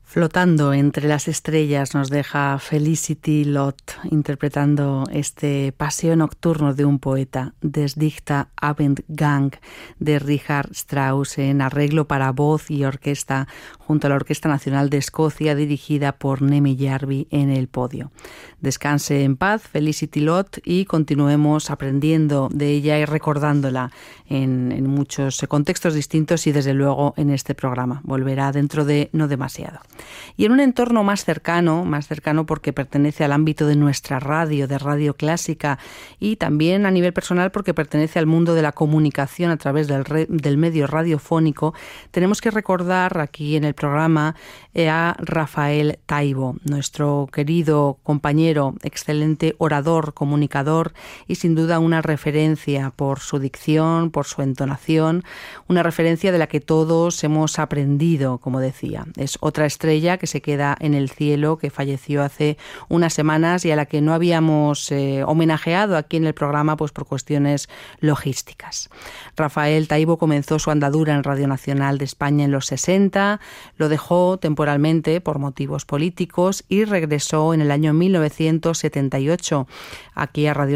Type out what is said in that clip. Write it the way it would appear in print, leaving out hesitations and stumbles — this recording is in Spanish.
Flotando entre las estrellas nos deja Felicity Lott interpretando este paseo nocturno de un poeta, Des Dichter Abendgang, de Richard Strauss, en arreglo para voz y orquesta junto a la Orquesta Nacional de Escocia, dirigida por Nemi Jarvi en el podio. Descanse en paz Felicity Lott y continuemos aprendiendo de ella y recordándola en muchos contextos distintos y desde luego en este programa. Volverá dentro de no demasiado. Y en un entorno más cercano porque pertenece al ámbito de nuestra radio, de Radio Clásica, y también a nivel personal porque pertenece al mundo de la comunicación a través del medio radiofónico, tenemos que recordar aquí en el programa a Rafael Taibo, nuestro querido compañero, excelente orador, comunicador y sin duda una referencia por su dicción, por su entonación, una referencia de la que todos hemos aprendido, como decía. Es otra estrella que se queda en el cielo, que falleció hace unas semanas y a la que no habíamos homenajeado aquí en el programa pues por cuestiones logísticas. Rafael Taibo comenzó su andadura en Radio Nacional de España en los 60, lo dejó temporalmente por motivos políticos y regresó en el año 1978 aquí a Radio